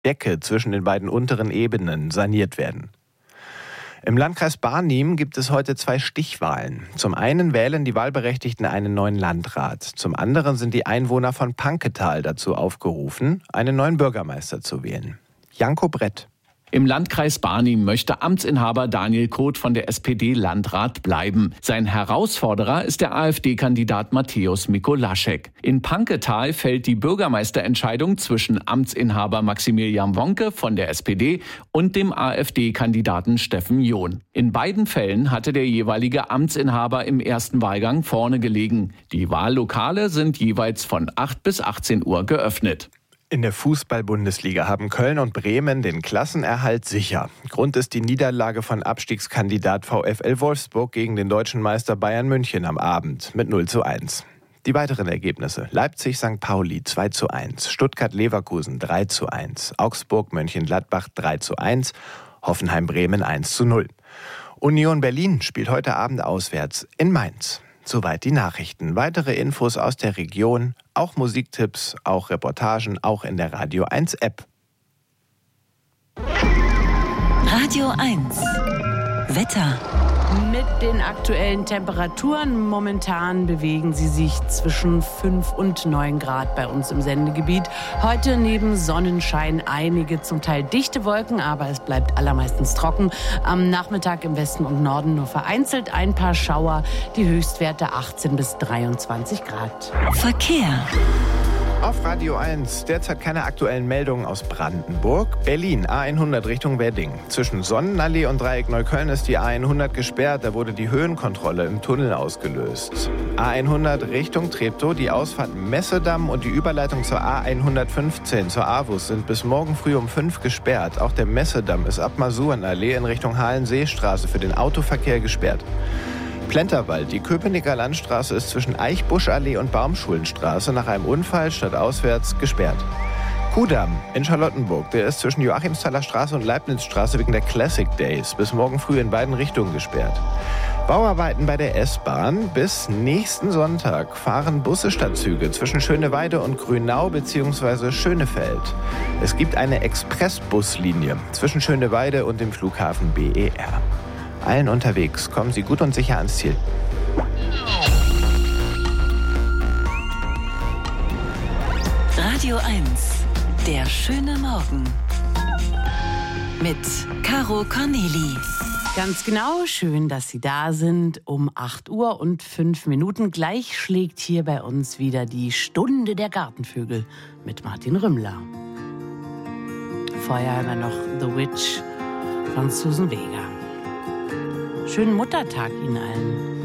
Decke zwischen den beiden unteren Ebenen saniert werden. Im Landkreis Barnim gibt es heute 2 Stichwahlen. Zum einen wählen die Wahlberechtigten einen neuen Landrat. Zum anderen sind die Einwohner von Panketal dazu aufgerufen, einen neuen Bürgermeister zu wählen. Janko Brett. Im Landkreis Barnim möchte Amtsinhaber Daniel Koth von der SPD Landrat bleiben. Sein Herausforderer ist der AfD-Kandidat Mateusz Mikolaschek. In Panketal fällt die Bürgermeisterentscheidung zwischen Amtsinhaber Maximilian Wonke von der SPD und dem AfD-Kandidaten Steffen John. In beiden Fällen hatte der jeweilige Amtsinhaber im ersten Wahlgang vorne gelegen. Die Wahllokale sind jeweils von 8 bis 18 Uhr geöffnet. In der Fußball-Bundesliga haben Köln und Bremen den Klassenerhalt sicher. Grund ist die Niederlage von Abstiegskandidat VfL Wolfsburg gegen den deutschen Meister Bayern München am Abend mit 0:1. Die weiteren Ergebnisse: Leipzig-St. Pauli 2:1, Stuttgart-Leverkusen 3:1, Augsburg-Mönchengladbach 3:1, Hoffenheim-Bremen 1:0. Union Berlin spielt heute Abend auswärts in Mainz. Soweit die Nachrichten. Weitere Infos aus der Region, auch Musiktipps, auch Reportagen, auch in der Radio 1 App. Radio 1 Wetter. Mit den aktuellen Temperaturen momentan bewegen sie sich zwischen 5 und 9 Grad bei uns im Sendegebiet. Heute neben Sonnenschein einige zum Teil dichte Wolken, aber es bleibt allermeistens trocken. Am Nachmittag im Westen und Norden nur vereinzelt ein paar Schauer. Die Höchstwerte 18 bis 23 Grad. Verkehr. Auf Radio 1 derzeit keine aktuellen Meldungen aus Brandenburg. Berlin, A100 Richtung Wedding. Zwischen Sonnenallee und Dreieck Neukölln ist die A100 gesperrt. Da wurde die Höhenkontrolle im Tunnel ausgelöst. A100 Richtung Treptow, die Ausfahrt Messedamm und die Überleitung zur A115 zur AWUS sind bis morgen früh um 5 gesperrt. Auch der Messedamm ist ab Masurenallee in Richtung Halenseestraße für den Autoverkehr gesperrt. Plenterwald, die Köpenicker Landstraße ist zwischen Eichbuschallee und Baumschulenstraße nach einem Unfall stadtauswärts gesperrt. Kudamm in Charlottenburg, der ist zwischen Joachimsthaler Straße und Leibnizstraße wegen der Classic Days bis morgen früh in beiden Richtungen gesperrt. Bauarbeiten bei der S-Bahn. Bis nächsten Sonntag fahren Busse statt Züge zwischen Schöneweide und Grünau bzw. Schönefeld. Es gibt eine Expressbuslinie zwischen Schöneweide und dem Flughafen BER. Allen unterwegs, kommen Sie gut und sicher ans Ziel. Radio 1, der schöne Morgen. Mit Caro Corneli. Ganz genau, schön, dass Sie da sind. Um 8 Uhr und 5 Minuten. Gleich schlägt hier bei uns wieder die Stunde der Gartenvögel mit Martin Rümmler. Vorher haben wir noch The Witch von Susan Vega. Schönen Muttertag Ihnen allen.